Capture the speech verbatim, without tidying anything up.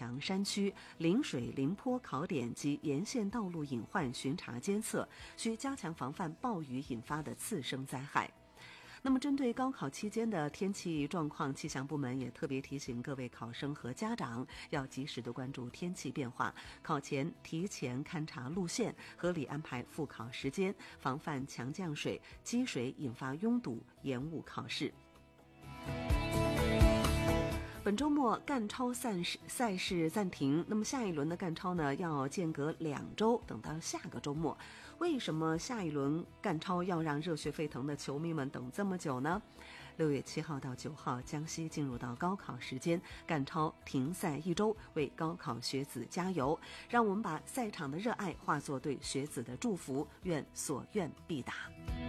强山区、临水临坡考点及沿线道路隐患巡查监测，需加强防范暴雨引发的次生灾害。那么针对高考期间的天气状况，气象部门也特别提醒各位考生和家长要及时的关注天气变化，考前提前勘察路线，合理安排复考时间，防范强降水、积水引发拥堵，延误考试。本周末赣超赛事赛事暂停，那么下一轮的赣超呢要间隔两周，等到下个周末。为什么下一轮赣超要让热血沸腾的球迷们等这么久呢？六月七号到九号，江西进入到高考时间，赣超停赛一周，为高考学子加油！让我们把赛场的热爱化作对学子的祝福，愿所愿必达。